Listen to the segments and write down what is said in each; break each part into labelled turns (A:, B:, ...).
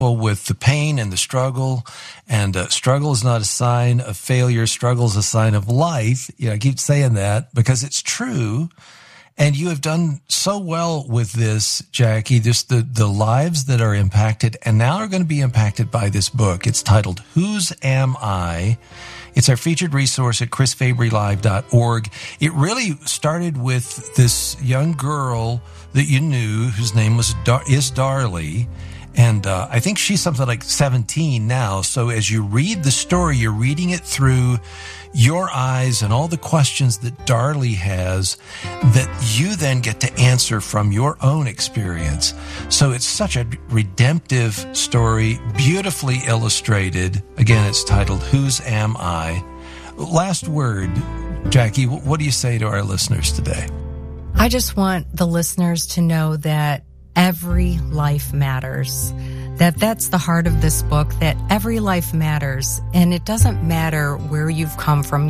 A: with the pain and the struggle, and struggle is not a sign of failure. Struggle is a sign of life. I keep saying that because it's true. And you have done so well with this, Jackie, just the lives that are impacted and now are going to be impacted by this book. It's titled, Whose Am I? It's our featured resource at chrisfabrylive.org. It really started with this young girl that you knew whose name is Darlie. And I think she's something like 17 now. So as you read the story, you're reading it through your eyes and all the questions that Darlie has that you then get to answer from your own experience. So it's such a redemptive story, beautifully illustrated. Again, it's titled, Whose Am I? Last word, Jackie, what do you say to our listeners today?
B: I just want the listeners to know that every life matters. That's the heart of this book, that every life matters, and it doesn't matter where you've come from.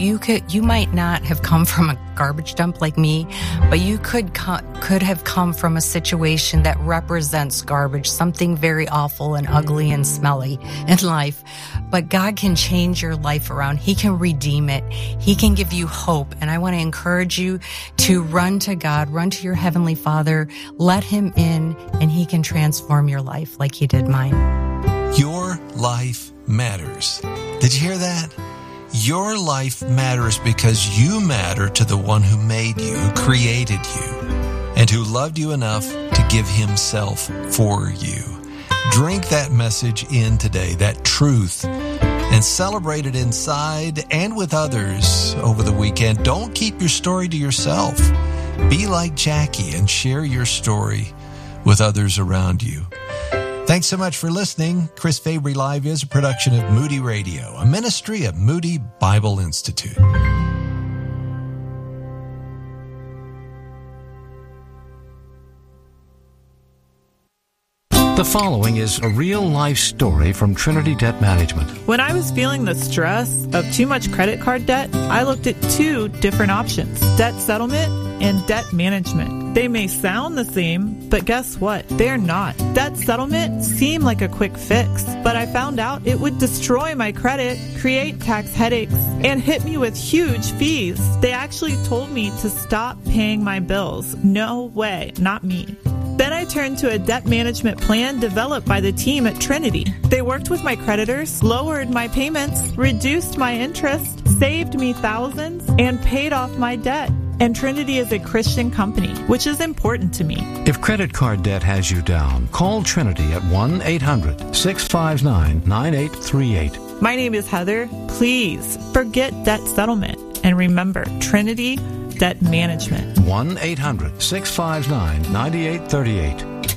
B: You might not have come from a garbage dump like me, but you could have come from a situation that represents garbage, something very awful and ugly and smelly in life. But God can change your life around. He can redeem it. He can give you hope. And I want to encourage you to run to God, run to your Heavenly Father, let Him in, and He can transform your life like He did mine.
A: Your life matters. Did you hear that? Your life matters because you matter to the one who made you, who created you, and who loved you enough to give Himself for you. Drink that message in today, that truth, and celebrate it inside and with others over the weekend. Don't keep your story to yourself. Be like Jackie and share your story with others around you. Thanks so much for listening. Chris Fabry Live is a production of Moody Radio, a ministry of Moody Bible Institute.
C: The following is a real-life story from Trinity Debt Management.
D: When I was feeling the stress of too much credit card debt, I looked at two different options: debt settlement and debt management. They may sound the same, but guess what? They're not. Debt settlement seemed like a quick fix, but I found out it would destroy my credit, create tax headaches, and hit me with huge fees. They actually told me to stop paying my bills. No way, not me. Then I turned to a debt management plan developed by the team at Trinity. They worked with my creditors, lowered my payments, reduced my interest, saved me thousands, and paid off my debt. And Trinity is a Christian company, which is important to me.
C: If credit card debt has you down, call Trinity at 1-800-659-9838.
D: My name is Heather. Please forget debt settlement and remember Trinity Debt Management.
C: 1-800-659-9838.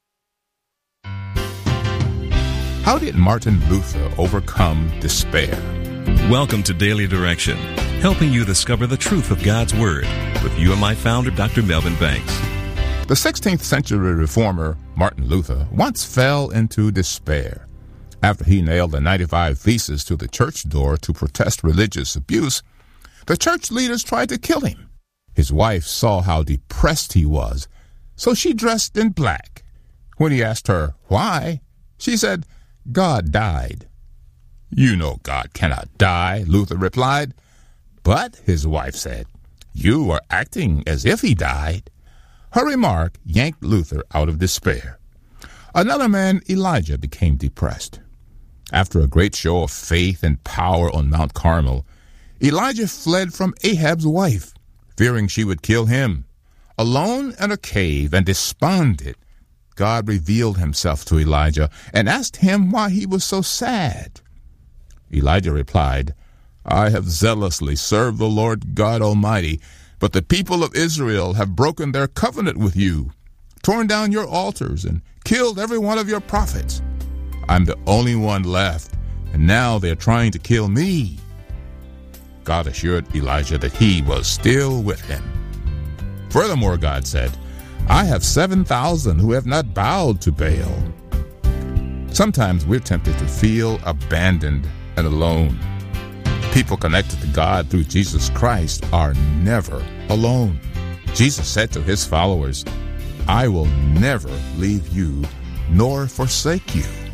E: How did Martin Luther overcome despair?
F: Welcome to Daily Direction, helping you discover the truth of God's Word with UMI founder Dr. Melvin Banks.
E: The 16th century reformer Martin Luther once fell into despair. After he nailed the 95 Theses to the church door to protest religious abuse, the church leaders tried to kill him. His wife saw how depressed he was, so she dressed in black. When he asked her why, she said, "God died." "You know God cannot die," Luther replied. "But," his wife said, "you are acting as if he died." Her remark yanked Luther out of despair. Another man, Elijah, became depressed. After a great show of faith and power on Mount Carmel, Elijah fled from Ahab's wife, fearing she would kill him. Alone in a cave and despondent, God revealed Himself to Elijah and asked him why he was so sad. Elijah replied, "I have zealously served the Lord God Almighty, but the people of Israel have broken their covenant with you, torn down your altars, and killed every one of your prophets. I'm the only one left, and now they're trying to kill me." God assured Elijah that He was still with him. Furthermore, God said, "I have 7,000 who have not bowed to Baal." Sometimes we're tempted to feel abandoned and alone. People connected to God through Jesus Christ are never alone. Jesus said to His followers, "I will never leave you nor forsake you.